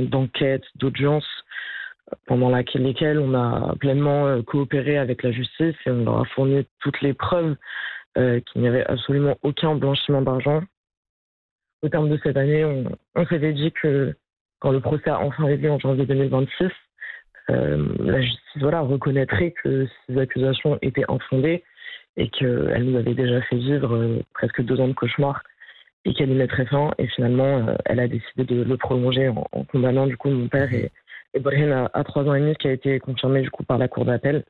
d'enquête, d'audience, pendant lesquelles on a pleinement coopéré avec la justice et on leur a fourni toutes les preuves qu'il n'y avait absolument aucun blanchiment d'argent. Au terme de cette année, on s'était dit que quand le procès a enfin eu lieu en janvier 2026, la justice reconnaîtrait que ces accusations étaient infondées et qu'elle nous avait déjà fait vivre presque 2 ans de cauchemar et qu'elle y mettrait fin. Et finalement, elle a décidé de le prolonger en condamnant du coup mon père et Brahim à 3 ans et demi, ce qui a été confirmé du coup par la cour d'appel.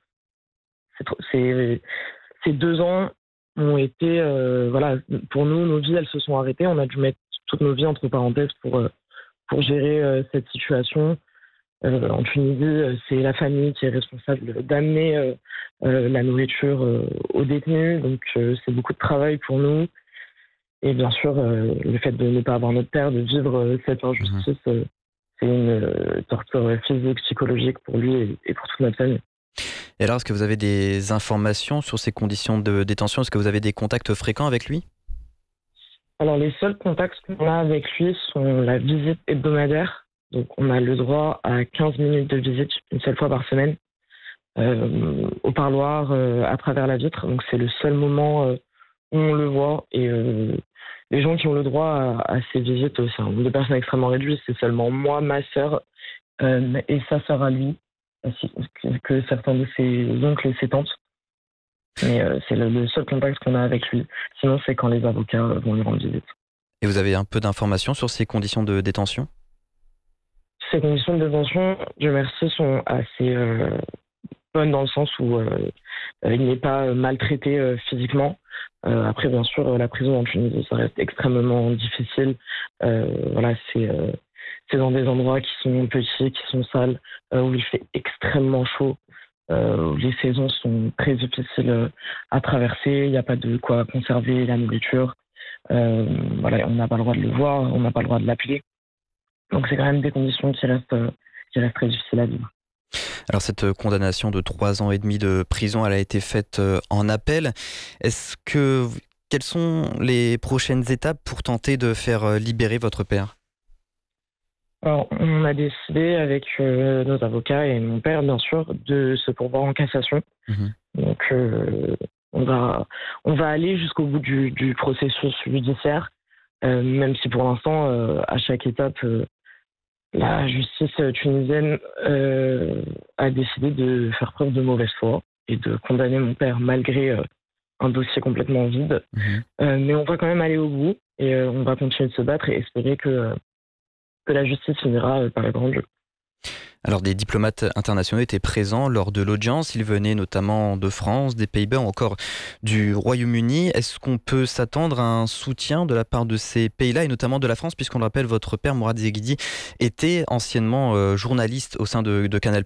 Ces 2 ans ont été, pour nous, nos vies, elles se sont arrêtées. On a dû mettre toutes nos vies entre parenthèses pour gérer cette situation. En Tunisie, c'est la famille qui est responsable d'amener la nourriture aux détenus. Donc, c'est beaucoup de travail pour nous. Et bien sûr, le fait de ne pas avoir notre père, de vivre cette injustice, c'est une torture physique, psychologique pour lui et pour toute notre famille. Et alors, est-ce que vous avez des informations sur ses conditions de détention ? Est-ce que vous avez des contacts fréquents avec lui ? Alors, les seuls contacts qu'on a avec lui sont la visite hebdomadaire. Donc, on a le droit à 15 minutes de visite une seule fois par semaine au parloir, à travers la vitre. Donc, c'est le seul moment où on le voit. Et les gens qui ont le droit à ces visites, c'est un nombre de personnes extrêmement réduit. C'est seulement moi, ma sœur et sa sœur à lui, ainsi que certains de ses oncles et ses tantes. Mais c'est le seul contact qu'on a avec lui. Sinon, c'est quand les avocats vont lui rendre visite. Et vous avez un peu d'informations sur ses conditions de détention ? Ces conditions de détention, Dieu merci, sont assez bonnes dans le sens où il n'est pas maltraité physiquement. Après, bien sûr, la prison en Tunisie, ça reste extrêmement difficile. C'est dans des endroits qui sont petits, qui sont sales, où il fait extrêmement chaud. Les saisons sont très difficiles à traverser. Il n'y a pas de quoi conserver la nourriture. On n'a pas le droit de le voir, on n'a pas le droit de l'appeler. Donc c'est quand même des conditions qui restent très difficiles à vivre. Alors cette condamnation de 3 ans et demi de prison, elle a été faite en appel. Quelles sont les prochaines étapes pour tenter de faire libérer votre père ? Alors, on a décidé avec nos avocats et mon père, bien sûr, de se pourvoir en cassation. Donc, on va aller jusqu'au bout du processus judiciaire, même si pour l'instant, à chaque étape, la justice tunisienne a décidé de faire preuve de mauvaise foi et de condamner mon père malgré un dossier complètement vide. Mais on va quand même aller au bout et on va continuer de se battre et espérer que la justice finira par être rendue. Alors des diplomates internationaux étaient présents lors de l'audience. Ils venaient notamment de France, des Pays-Bas ou encore du Royaume-Uni. Est-ce qu'on peut s'attendre à un soutien de la part de ces pays-là et notamment de la France, puisqu'on le rappelle, votre père Mourad Zeghidi était anciennement journaliste au sein de Canal+.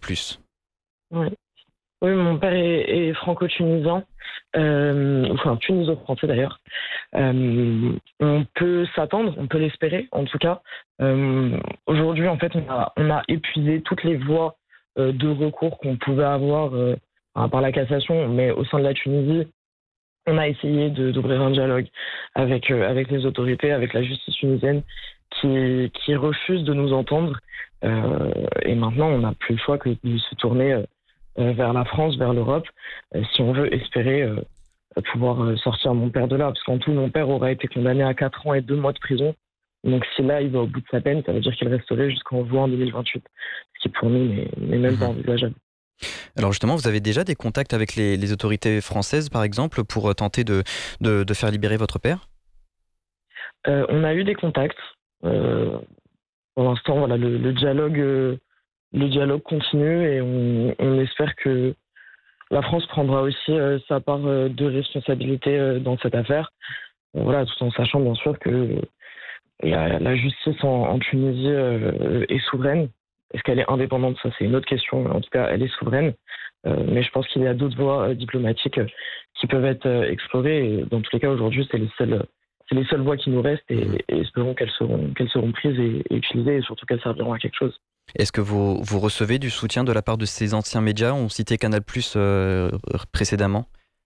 Oui, mon père est franco-tunisien, tuniso-français d'ailleurs. On peut s'attendre, on peut l'espérer en tout cas. Aujourd'hui, en fait, on a épuisé toutes les voies de recours qu'on pouvait avoir par la cassation, mais au sein de la Tunisie, on a essayé d'ouvrir un dialogue avec les autorités, avec la justice tunisienne, qui refuse de nous entendre. Et maintenant, on n'a plus le choix que de se tourner vers la France, vers l'Europe, si on veut espérer pouvoir sortir mon père de là. Parce qu'en tout, mon père aura été condamné à 4 ans et 2 mois de prison. Donc si là, il va au bout de sa peine, ça veut dire qu'il resterait jusqu'en juin 2028. Ce qui pour nous n'est même pas envisageable. Alors justement, vous avez déjà des contacts avec les autorités françaises, par exemple, pour tenter de faire libérer votre père ? On a eu des contacts. Pour l'instant, voilà, le dialogue continue et on espère que la France prendra aussi sa part de responsabilité dans cette affaire. Voilà, tout en sachant bien sûr que la justice en Tunisie est souveraine. Est-ce qu'elle est indépendante ? Ça, c'est une autre question. En tout cas, elle est souveraine. Mais je pense qu'il y a d'autres voies diplomatiques qui peuvent être explorées. Et dans tous les cas, aujourd'hui, c'est les seules voies qui nous restent et espérons qu'elles seront prises et utilisées et surtout qu'elles serviront à quelque chose. Est-ce que vous recevez du soutien de la part de ces anciens médias ? On citait Canal+ précédemment.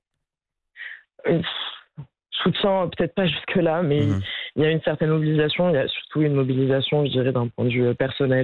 Soutien, peut-être pas jusque-là, mais il y a une certaine mobilisation. Il y a surtout une mobilisation, je dirais, d'un point de vue personnel